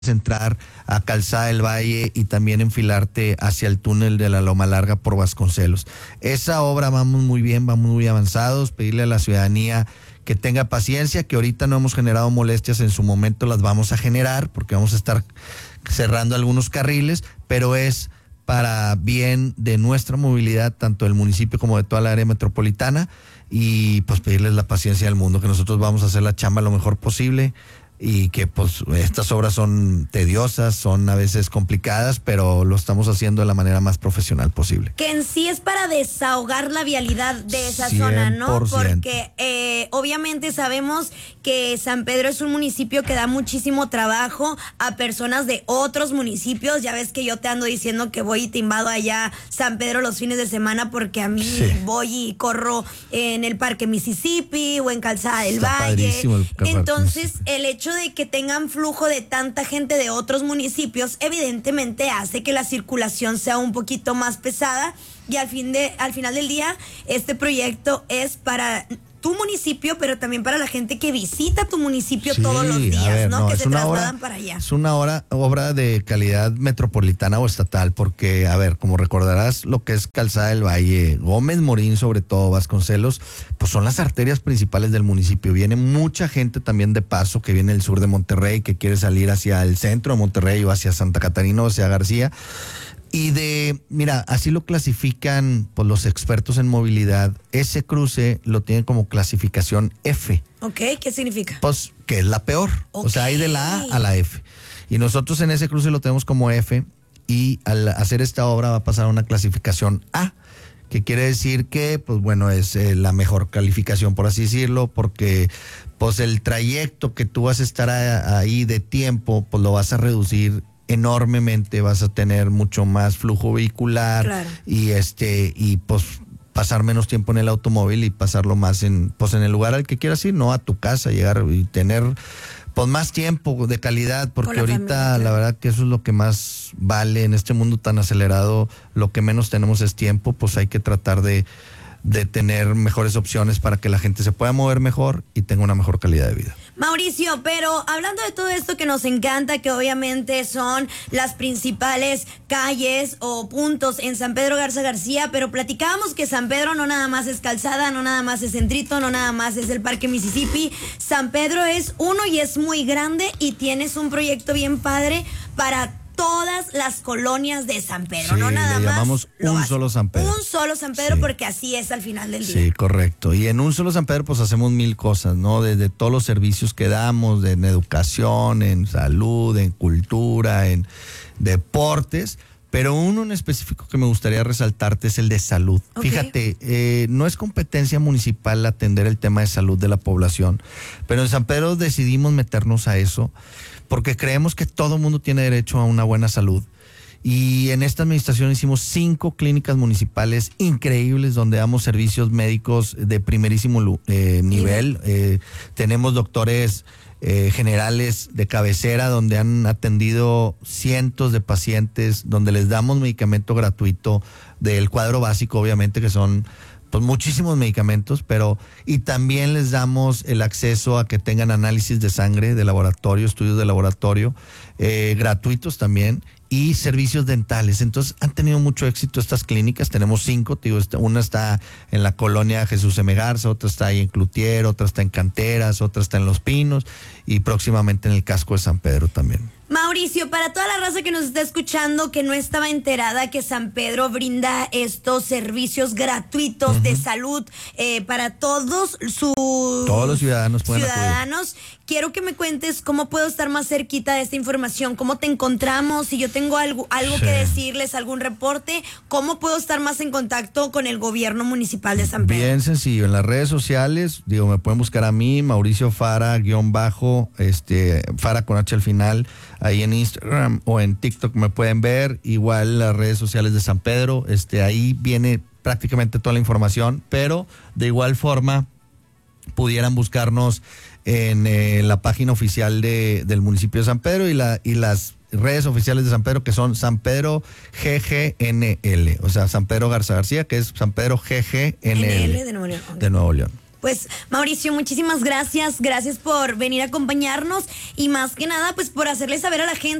entrar a Calzada del Valle y también enfilarte hacia el túnel de la Loma Larga por Vasconcelos. Esa obra vamos muy bien, vamos muy avanzados, pedirle a la ciudadanía que tenga paciencia, que ahorita no hemos generado molestias, en su momento las vamos a generar porque vamos a estar cerrando algunos carriles, pero es para bien de nuestra movilidad, tanto del municipio como de toda la área metropolitana, y pues pedirles la paciencia del mundo, que nosotros vamos a hacer la chamba lo mejor posible, y que pues estas obras son tediosas, son a veces complicadas, pero lo estamos haciendo de la manera más profesional posible. Que en sí es para desahogar la vialidad de esa zona, ¿no? Porque obviamente sabemos que San Pedro es un municipio que da muchísimo trabajo a personas de otros municipios. Ya ves que yo te ando diciendo que voy y te invado allá San Pedro los fines de semana porque a mí voy y corro en el Parque Mississippi o en Calzada del Valle. Entonces, el hecho de que tengan flujo de tanta gente de otros municipios evidentemente hace que la circulación sea un poquito más pesada, y al final del día este proyecto es para tu municipio, pero también para la gente que visita tu municipio todos los días, ¿no? Que se trasladan para allá. Es una obra de calidad metropolitana o estatal, porque, a ver, como recordarás, lo que es Calzada del Valle, Gómez Morín, sobre todo Vasconcelos, pues son las arterias principales del municipio. Viene mucha gente también de paso, que viene del sur de Monterrey, que quiere salir hacia el centro de Monterrey o hacia Santa Catarina o hacia García. Y mira, así lo clasifican pues los expertos en movilidad. Ese cruce lo tienen como clasificación F. Ok, ¿qué significa? Pues que es la peor. Okay. O sea, hay de la A a la F. Y nosotros en ese cruce lo tenemos como F, y al hacer esta obra va a pasar a una clasificación A, que quiere decir que, pues bueno, es la mejor calificación, por así decirlo, porque pues el trayecto que tú vas a estar ahí de tiempo, pues lo vas a reducir enormemente, vas a tener mucho más flujo vehicular, claro. y pues pasar menos tiempo en el automóvil y pasarlo más en el lugar al que quieras ir, no a tu casa, llegar y tener pues más tiempo de calidad, porque ahorita familia, claro. La verdad que eso es lo que más vale en este mundo tan acelerado. Lo que menos tenemos es tiempo, pues hay que tratar de tener mejores opciones para que la gente se pueda mover mejor y tenga una mejor calidad de vida. Mauricio, pero hablando de todo esto que nos encanta, que obviamente son las principales calles o puntos en San Pedro Garza García, pero platicábamos que San Pedro no nada más es Calzada, no nada más es Centrito, no nada más es el Parque Mississippi. San Pedro es uno y es muy grande, y tienes un proyecto bien padre para todas las colonias de San Pedro, no nada más. Llamamos un solo San Pedro. Un solo San Pedro, porque así es al final del día. Sí, correcto. Y en un solo San Pedro pues hacemos 1000 cosas, ¿no? Desde todos los servicios que damos, en educación, en salud, en cultura, en deportes. Pero uno en específico que me gustaría resaltarte es el de salud. Okay. Fíjate, no es competencia municipal atender el tema de salud de la población, pero en San Pedro decidimos meternos a eso porque creemos que todo mundo tiene derecho a una buena salud. Y en esta administración hicimos 5 clínicas municipales increíbles donde damos servicios médicos de primerísimo nivel. Tenemos doctores generales de cabecera donde han atendido cientos de pacientes, donde les damos medicamento gratuito del cuadro básico, obviamente, que son pues muchísimos medicamentos, y también les damos el acceso a que tengan análisis de sangre de laboratorio, estudios de laboratorio, gratuitos también, y servicios dentales. Entonces han tenido mucho éxito estas clínicas. Tenemos 5, una está en la colonia Jesús M. Garza, otra está ahí en Cloutier, otra está en Canteras, otra está en Los Pinos, y próximamente en el casco de San Pedro también. Mauricio, para toda la raza que nos está escuchando, que no estaba enterada que San Pedro brinda estos servicios gratuitos de salud para todos los ciudadanos pueden acudir. Quiero que me cuentes cómo puedo estar más cerquita de esta información, cómo te encontramos, si yo tengo algo que decirles, algún reporte, cómo puedo estar más en contacto con el gobierno municipal de San Pedro. Bien sencillo, en las redes sociales, me pueden buscar a mí, Mauricio Fara, Fara con H al final, ahí en Instagram o en TikTok me pueden ver, igual las redes sociales de San Pedro, ahí viene prácticamente toda la información, pero de igual forma pudieran buscarnos en la página oficial del municipio de San Pedro y las redes oficiales de San Pedro, que son San Pedro GGNL, o sea, San Pedro Garza García, que es San Pedro GGNL de Nuevo León. De Nuevo León. Pues Mauricio, muchísimas gracias por venir a acompañarnos y más que nada pues por hacerle saber a la gente